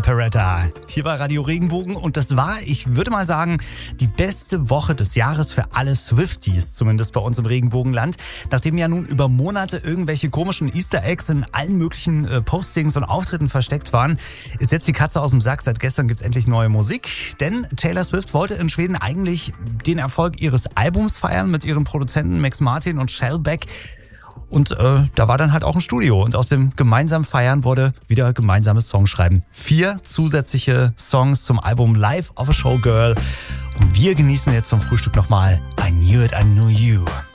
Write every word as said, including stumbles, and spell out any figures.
Peretta. Hier war Radio Regenbogen und das war, ich würde mal sagen, die beste Woche des Jahres für alle Swifties, zumindest bei uns im Regenbogenland. Nachdem ja nun über Monate irgendwelche komischen Easter Eggs in allen möglichen äh, Postings und Auftritten versteckt waren, ist jetzt die Katze aus dem Sack. Seit gestern gibt's endlich neue Musik, denn Taylor Swift wollte in Schweden eigentlich den Erfolg ihres Albums feiern mit ihren Produzenten Max Martin und Shellback. Und äh, da war dann halt auch ein Studio und aus dem gemeinsamen Feiern wurde wieder gemeinsames Songschreiben. Vier zusätzliche Songs zum Album Life of a Showgirl. Und wir genießen jetzt zum Frühstück nochmal I Knew It, I Knew You.